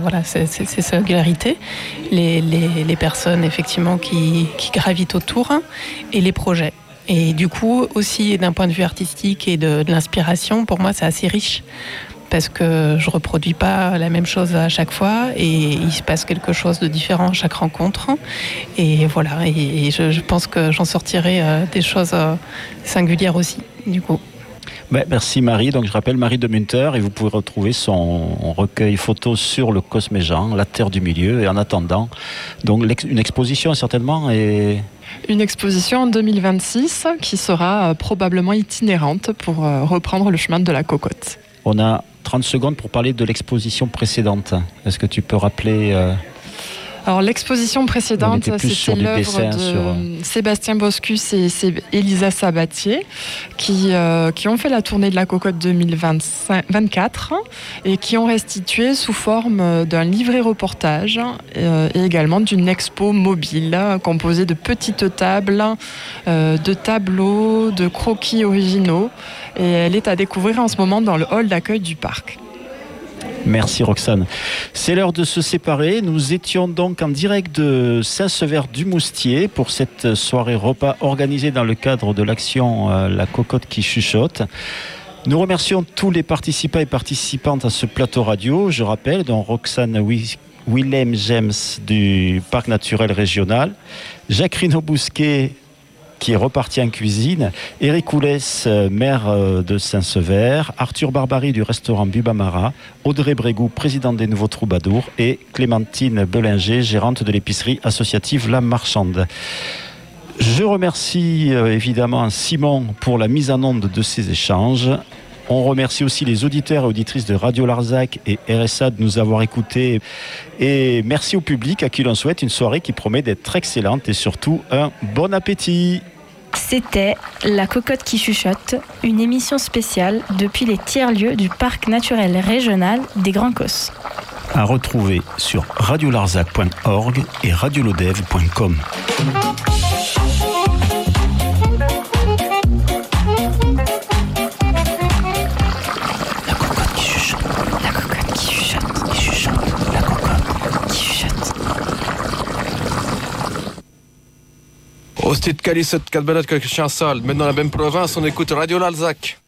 voilà, ces singularités, les personnes effectivement qui gravitent autour et les projets. Et du coup, aussi d'un point de vue artistique et de l'inspiration, pour moi, c'est assez riche. Parce que je reproduis pas la même chose à chaque fois et il se passe quelque chose de différent à chaque rencontre. Et voilà, et je pense que j'en sortirai des choses singulières aussi, du coup. Merci Marie. Donc je rappelle Marie de Munter et vous pouvez retrouver son recueil photo sur le Cosméjean, la Terre du Milieu. Et en attendant, donc une exposition certainement et... Une exposition en 2026 qui sera probablement itinérante pour reprendre le chemin de la cocotte. On a 30 secondes pour parler de l'exposition précédente. Est-ce que tu peux rappeler Alors l'exposition précédente, c'était l'œuvre de Sébastien Boscus et Elisa Sabatier qui ont fait la tournée de la cocotte 2024 et qui ont restitué sous forme d'un livret reportage et également d'une expo mobile composée de petites tables, de tableaux, de croquis originaux. Et elle est à découvrir en ce moment dans le hall d'accueil du parc. Merci Roxane. C'est l'heure de se séparer. Nous étions donc en direct de Saint-Sever-du-Moustier pour cette soirée repas organisée dans le cadre de l'action La Cocotte qui chuchote. Nous remercions tous les participants et participantes à ce plateau radio. Je rappelle, dont Roxane Willem James du Parc naturel régional, Jacques Rino-Bousquet qui est reparti en cuisine, Éric Oulès, maire de Saint-Sever, Arthur Barbary du restaurant Bubamara, Audrey Brégou, présidente des Nouveaux Troubadours, et Clémentine Bellinger, gérante de l'épicerie associative La Marchande. Je remercie évidemment Simon pour la mise en onde de ces échanges. On remercie aussi les auditeurs et auditrices de Radio Larzac et RSA de nous avoir écoutés. Et merci au public à qui l'on souhaite une soirée qui promet d'être excellente et surtout un bon appétit. C'était La Cocotte qui chuchote, une émission spéciale depuis les tiers-lieux du Parc naturel régional des Grands Causses. À retrouver sur radiolarzac.org et radiolodev.com. Hostie de Calisette, 4 balades, quelque chien sale. Même dans la même province, on écoute Radio Larzac.